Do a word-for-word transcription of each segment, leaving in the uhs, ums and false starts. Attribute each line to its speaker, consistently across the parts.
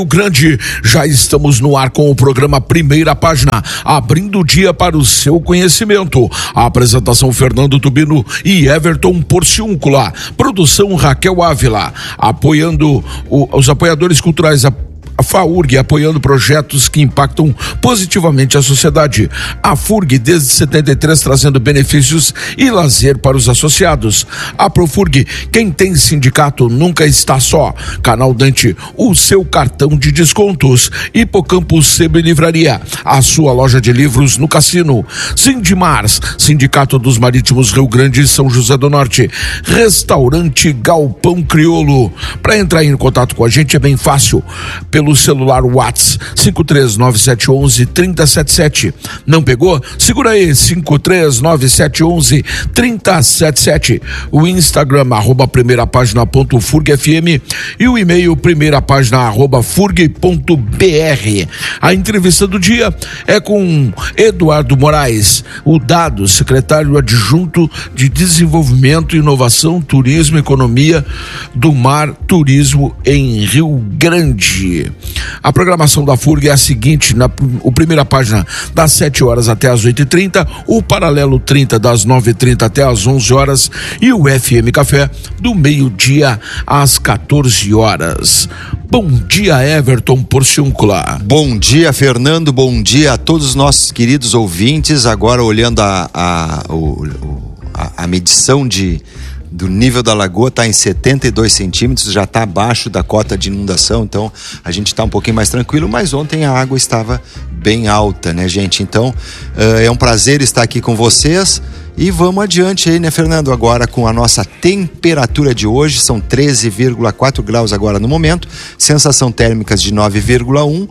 Speaker 1: Grande, já estamos no ar com o programa Primeira Página, abrindo o dia para o seu conhecimento. A apresentação Fernando Tubino e Everton Porciúncula, produção Raquel Ávila, apoiando o, os apoiadores culturais, a A FAURG, apoiando projetos que impactam positivamente a sociedade. A FURG, desde setenta e três, trazendo benefícios e lazer para os associados. A ProFURG, quem tem sindicato nunca está só. Canal Dante, o seu cartão de descontos. Hipocampus Sebo e Livraria, a sua loja de livros no Cassino. Sindimars, Sindicato dos Marítimos Rio Grande e São José do Norte. Restaurante Galpão Criolo. Para entrar em contato com a gente é bem fácil. Pelo celular WhatsApp cinco três nove sete um um três zero sete sete. Não pegou? Segura aí, cinco três nove sete um um três zero sete sete. O Instagram, arroba primeira página ponto furg F M, e o e-mail primeira página arroba furg ponto br. A entrevista do dia é com Eduardo Moraes, o Dado, secretário adjunto de Desenvolvimento, Inovação, Turismo e Economia do Mar, Turismo em Rio Grande. A programação da FURG é a seguinte: na o Primeira Página das sete horas até as oito e trinta, o Paralelo trinta das nove e trinta até as onze horas e o F M Café do meio-dia às quatorze horas. Bom dia, Everton Porciúncula.
Speaker 2: Bom dia, Fernando. Bom dia a todos os nossos queridos ouvintes. Agora olhando a, a, o, a, a medição de do nível da lagoa, está em setenta e dois centímetros, já está abaixo da cota de inundação, então a gente está um pouquinho mais tranquilo, mas ontem a água estava bem alta, né, gente? Então uh, é um prazer estar aqui com vocês e vamos adiante aí, né, Fernando? Agora com a nossa temperatura de hoje, são treze vírgula quatro graus agora no momento, sensação térmica de nove vírgula um,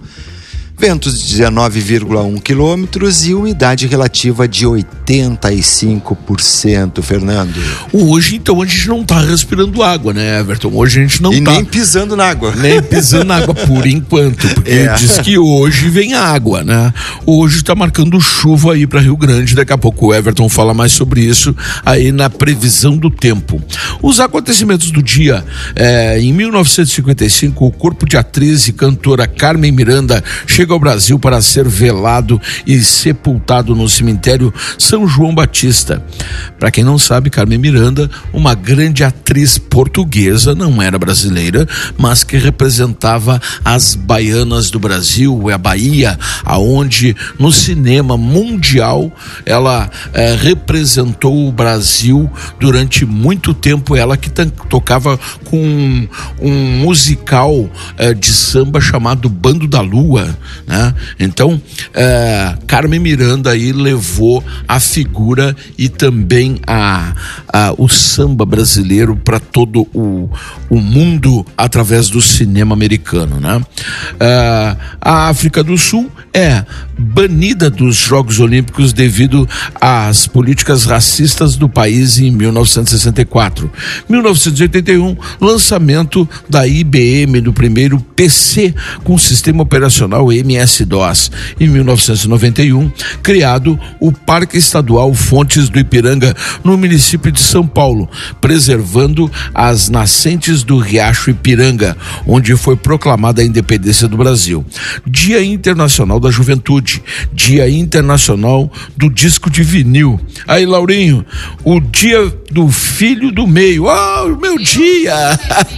Speaker 2: ventos de dezenove vírgula um quilômetros e umidade relativa de oitenta e cinco por cento, Fernando.
Speaker 1: Hoje, então, a gente não tá respirando água, né, Everton? Hoje a gente não
Speaker 2: e
Speaker 1: tá...
Speaker 2: E nem pisando na água.
Speaker 1: Nem pisando na água, por enquanto. Porque é. diz que hoje vem água, né? Hoje tá marcando chuva aí para Rio Grande. Daqui a pouco o Everton fala mais sobre isso aí na previsão do tempo. Os acontecimentos do dia. É, em mil novecentos e cinquenta e cinco, o corpo de atriz e cantora Carmen Miranda chega ao Brasil para ser velado e sepultado no cemitério São João Batista. Para quem não sabe, Carmen Miranda, uma grande atriz portuguesa, não era brasileira, mas que representava as baianas do Brasil, a Bahia, aonde no cinema mundial ela eh, representou o Brasil durante muito tempo. Ela que t- tocava com um, um musical eh, de samba chamado Bando da Lua, né? Então, é, Carmen Miranda aí levou a figura e também a, a, o samba brasileiro para todo o, o mundo através do cinema americano, né? É, a África do Sul é banida dos Jogos Olímpicos devido às políticas racistas do país em mil novecentos e sessenta e quatro. mil novecentos e oitenta e um, lançamento da I B M do primeiro P C com sistema operacional M S DOS. Em mil novecentos e noventa e um, criado o Parque Estadual Fontes do Ipiranga, no município de São Paulo, preservando as nascentes do Riacho Ipiranga, onde foi proclamada a independência do Brasil. Dia Internacional da Juventude, Dia Internacional do Disco de Vinil. Aí, Laurinho, o Dia do Filho do Meio. Ah, oh, o meu dia!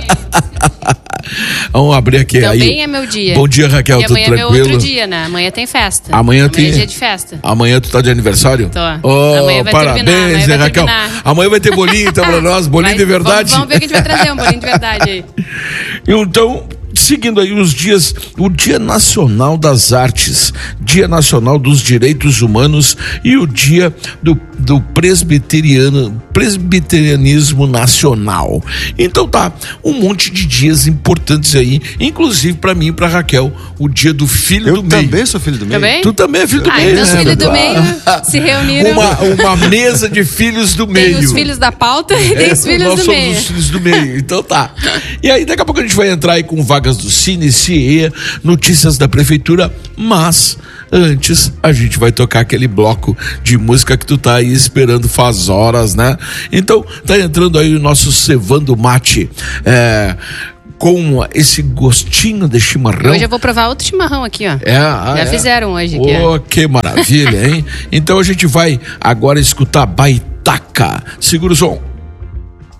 Speaker 1: Vamos abrir aqui.
Speaker 3: Também
Speaker 1: aí.
Speaker 3: É meu dia.
Speaker 1: Bom dia, Raquel,
Speaker 3: e
Speaker 1: tudo
Speaker 3: amanhã
Speaker 1: tranquilo?
Speaker 3: É meu outro dia, né? Amanhã tem festa.
Speaker 1: Amanhã,
Speaker 3: amanhã
Speaker 1: tem...
Speaker 3: é dia de festa.
Speaker 1: Amanhã tu tá de aniversário?
Speaker 3: Tô.
Speaker 1: Oh,
Speaker 3: amanhã vai
Speaker 1: parabéns,
Speaker 3: terminar. Amanhã vai
Speaker 1: Raquel.
Speaker 3: terminar.
Speaker 1: Amanhã vai ter bolinho então pra nós, bolinho vai, de verdade.
Speaker 3: Vamos, vamos ver o que a gente vai trazer, um bolinho de verdade aí.
Speaker 1: Então, seguindo aí os dias, o Dia Nacional das Artes, Dia Nacional dos Direitos Humanos e o Dia do, do Presbiteriano, Presbiterianismo Nacional. Então tá, um monte de dias importantes aí, inclusive pra mim e pra Raquel, o Dia do Filho
Speaker 2: Eu
Speaker 1: do Meio.
Speaker 2: Eu também sou filho do meio.
Speaker 3: Também?
Speaker 1: Tu também é filho do
Speaker 3: ah,
Speaker 1: meio,
Speaker 3: então
Speaker 1: né?
Speaker 3: Os filhos do meio se reuniram.
Speaker 1: Uma, uma mesa de filhos do meio.
Speaker 3: Tem os filhos da pauta e tem
Speaker 1: É,
Speaker 3: os filhos
Speaker 1: nós
Speaker 3: do
Speaker 1: somos
Speaker 3: meio.
Speaker 1: os filhos do meio, então tá. E aí daqui a pouco a gente vai entrar aí com vagas do Cine, C I E, notícias da prefeitura, mas antes a gente vai tocar aquele bloco de música que tu tá aí esperando faz horas, né? Então tá entrando aí o nosso Cevando Mate, é... com esse gostinho de chimarrão.
Speaker 3: Hoje eu vou provar outro chimarrão aqui, ó.
Speaker 1: É, ah,
Speaker 3: Já
Speaker 1: é.
Speaker 3: fizeram hoje aqui.
Speaker 1: Oh, que maravilha, hein? Então a gente vai agora escutar Baitaca. Segura o som.